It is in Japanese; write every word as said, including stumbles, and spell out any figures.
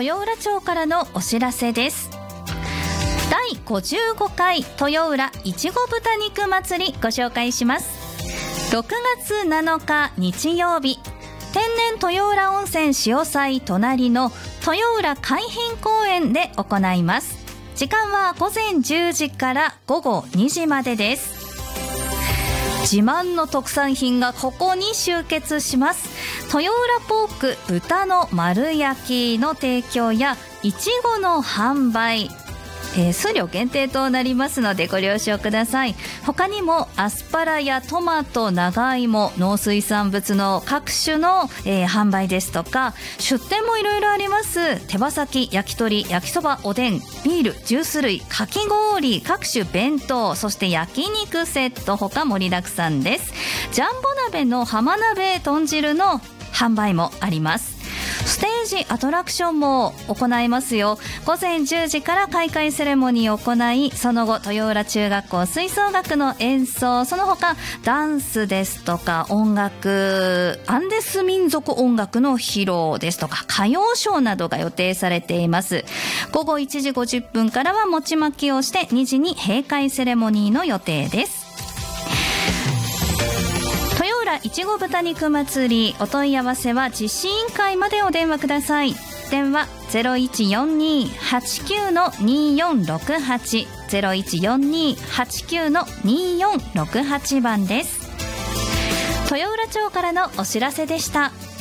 豊浦町からのお知らせです。だいごじゅうごかい豊浦いちご豚肉祭りご紹介します。ろくがつなのか日曜日、天然豊浦温泉潮祭隣の豊浦海浜公園で行います。時間はごぜんじゅうじからごごにじまでです。自慢の特産品がここに集結します。豊浦ポーク豚の丸焼きの提供やいちごの販売、えー、数量限定となりますのでご了承ください。他にもアスパラやトマト、長芋、農水産物の各種の、えー、販売ですとか、出店もいろいろあります。手羽先、焼き鳥、焼きそば、おでん、ビール、ジュース類、かき氷、各種弁当、そして焼肉セット、他盛りだくさんです。ジャンボ鍋の浜鍋豚汁の販売もあります。ステージアトラクションも行いますよ。ごぜんじゅうじから開会セレモニーを行い、その後豊浦中学校吹奏楽の演奏、その他ダンスですとか音楽、アンデス民族音楽の披露ですとか歌謡ショーなどが予定されています。ごごいちじごじゅっぷんからは餅まきをしてにじに閉会セレモニーの予定です。いちご豚肉祭り、お問い合わせは実施委員会までお電話ください。電話 ゼロいちよんに はちきゅう によんろくはち ゼロいちよんに はちきゅう によんろくはち 番です。豊浦町からのお知らせでした。